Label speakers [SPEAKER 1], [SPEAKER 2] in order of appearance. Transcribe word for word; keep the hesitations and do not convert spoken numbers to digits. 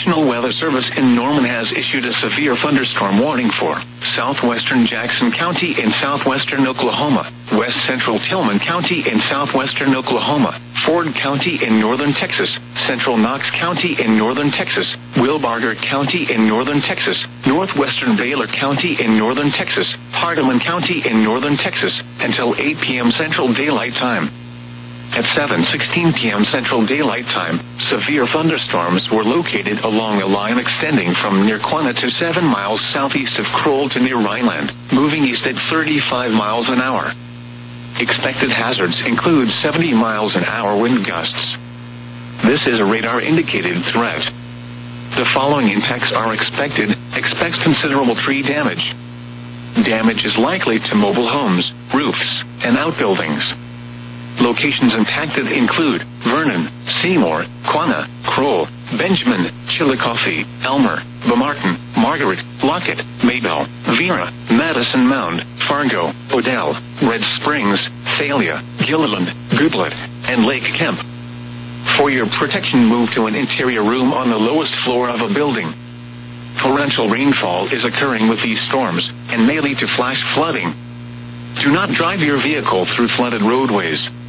[SPEAKER 1] National Weather Service in Norman has issued a severe thunderstorm warning for southwestern Jackson County in southwestern Oklahoma, west central Tillman County in southwestern Oklahoma, Ford County in northern Texas, central Knox County in northern Texas, Wilbarger County in northern Texas, northwestern Baylor County in northern Texas, Hardeman County in northern Texas, until eight p.m. Central Daylight Time. At seven sixteen p.m. Central Daylight Time, severe thunderstorms were located along a line extending from near Quanah to seven miles southeast of Kroll to near Rhineland, moving east at thirty-five miles an hour. Expected hazards include seventy miles an hour wind gusts. This is a radar-indicated threat. The following impacts are expected. Expect considerable tree damage. Damage is likely to mobile homes, roofs, and outbuildings. Locations impacted include Vernon, Seymour, Quanah, Kroll, Benjamin, Chillicothe, Elmer, Bemartin, Margaret, Lockett, Maybell, Vera, Madison Mound, Fargo, Odell, Red Springs, Thalia, Gilliland, Goodlet, and Lake Kemp. For your protection, move to an interior room on the lowest floor of a building. Torrential rainfall is occurring with these storms and may lead to flash flooding. Do not drive your vehicle through flooded roadways.